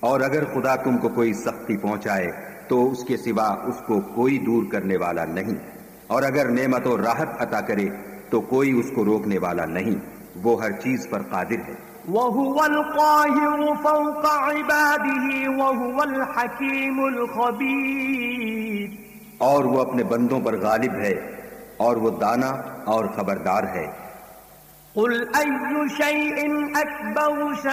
और अगर खुदा तुमको कोई सख्ती पहुंचाए तो उसके सिवा उसको कोई दूर करने वाला नहीं, और अगर नेमत और राहत अता करे तो कोई उसको रोकने वाला नहीं। वो हर चीज पर कादिर है। वहुवल काहिरु फौक़ इबादिही वहुवल हकीमुल खबीर। और वो अपने बंदों पर गालिब है और वो दाना और खबरदार है। कुल अय्यु शैइन अकबरु